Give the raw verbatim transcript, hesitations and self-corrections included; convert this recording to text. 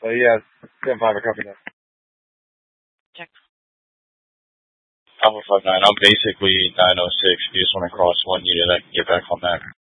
But yeah, seven five, I copy that. Check. Alpha five nine, I'm basically nine oh six. If you just want to cross one unit, I can get back on that.